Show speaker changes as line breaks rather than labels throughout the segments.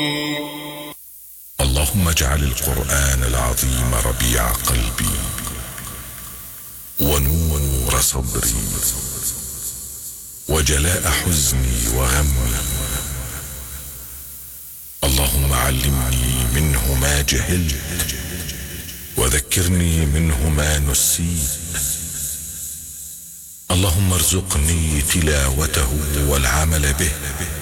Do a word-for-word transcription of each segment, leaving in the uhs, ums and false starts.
اللهم اجعل القرآن العظيم ربيع قلبي ونور صدري وجلاء حزني وغمي. اللهم علمني منه ما جهلت وذكرني منه ما نسيت. اللهم ارزقني تلاوته والعمل به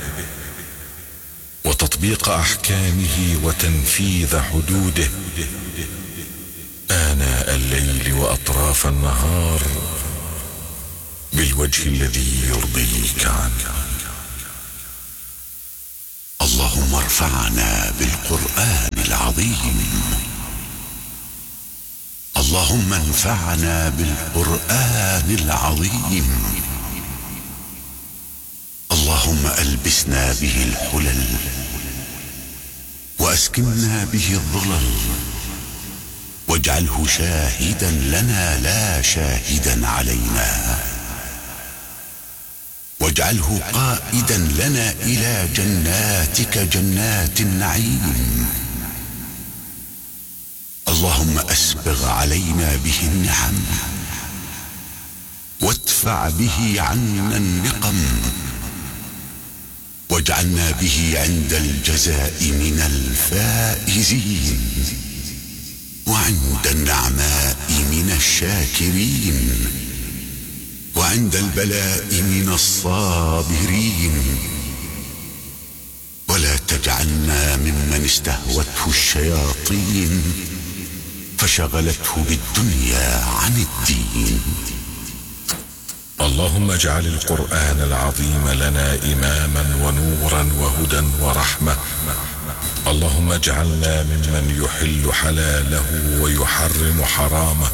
وتطبيق أحكامه وتنفيذ حدوده آناء الليل وأطراف النهار بالوجه الذي يرضيك عنه.
اللهم ارفعنا بالقرآن العظيم. اللهم انفعنا بالقرآن العظيم. اللهم ألبسنا به الحلل وأسكننا به الظلل واجعله شاهدا لنا لا شاهدا علينا، واجعله قائدا لنا إلى جناتك جنات النعيم. اللهم أسبغ علينا به النعم وادفع به عنا النقم واجعلنا به عند الجزاء من الفائزين وعند النعماء من الشاكرين وعند البلاء من الصابرين. ولا تجعلنا ممن استهوته الشياطين فشغلته بالدنيا عن الدين.
اللهم اجعل القرآن العظيم لنا إماما ونورا وهدى ورحمة. اللهم اجعلنا ممن يحل حلاله ويحرم حرامه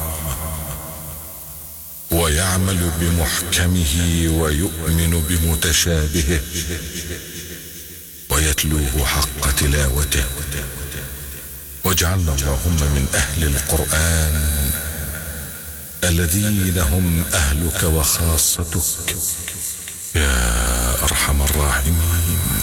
ويعمل بمحكمه ويؤمن بمتشابهه ويتلوه حق تلاوته. واجعلنا اللهم من أهل القرآن الذين هم أهلك وخاصتك يا أرحم الراحمين.